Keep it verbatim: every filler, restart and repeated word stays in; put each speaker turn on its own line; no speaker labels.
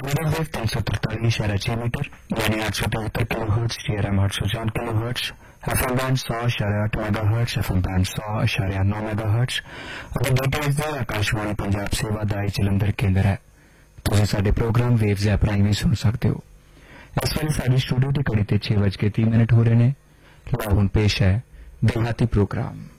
Medium wave तीन सौ तरतालीस इशारा छह मीटर यानी आठ सौ तिहत्तर किलो हर्ट्स, टीआरएम आठ सौ चार किलो हर्ट्स, एफएम बैंड सौ इशारा आठ मेगा हर्ट्स, एफएम बैंड सौ इशारा नौ मेगा हर्ट्स और डीटीएच ਦਾ ਆਕਾਸ਼ਵਾਣੀ ਪੰਜਾਬ ਸੇਵਾ ਦਾ ਇਹ ਜਲੰਧਰ ਕੇਂਦਰ ਹੈ। ਤੁਸੀਂ ਸਾਡੇ ਪ੍ਰੋਗਰਾਮ ਵੇਵਜ਼ ਐਪ ਰਾਹੀਂ ਵੀ ਸੁਣ ਸਕਦੇ ਹੋ। ਇਸ ਵੇਲੇ ਸਾਡੀ ਸਟੂਡੀਓ ਦੀ ਘੜੀ ਤੇ छह बज के तीन मिनट हो रहे ਨੇ। ਲਓ ਹੁਣ ਪੇਸ਼ ਹੈ ਦਿਹਾਤੀ ਪ੍ਰੋਗਰਾਮ।